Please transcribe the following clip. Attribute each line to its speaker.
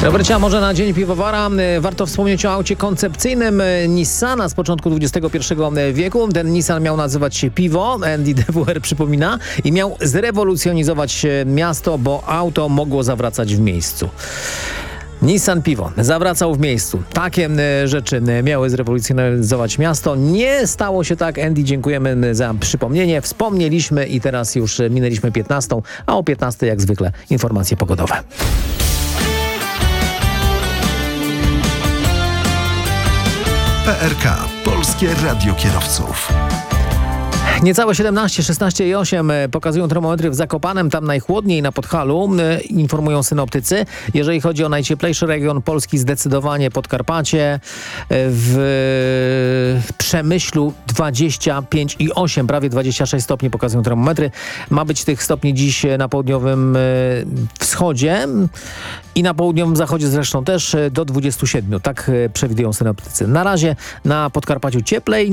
Speaker 1: Robercie, a może na Dzień Piwowara warto wspomnieć o aucie koncepcyjnym Nissana z początku XXI wieku. Ten Nissan miał nazywać się Pivo, Andy DWR przypomina, i miał zrewolucjonizować miasto, bo auto mogło zawracać w miejscu. Nissan Pivo zawracał w miejscu. Takie rzeczy miały zrewolucjonizować miasto. Nie stało się tak. Andy, dziękujemy za przypomnienie. Wspomnieliśmy i teraz już minęliśmy 15, a o 15 jak zwykle informacje pogodowe.
Speaker 2: PRK. Polskie Radio Kierowców.
Speaker 1: Niecałe 17, 16 i 8 pokazują termometry w Zakopanem, tam najchłodniej na Podhalu, informują synoptycy. Jeżeli chodzi o najcieplejszy region Polski, zdecydowanie Podkarpacie, w Przemyślu 25 i 8, prawie 26 stopni pokazują termometry. Ma być tych stopni dziś na południowym wschodzie i na południowym zachodzie zresztą też do 27. Tak przewidują synoptycy. Na razie na Podkarpaciu cieplej.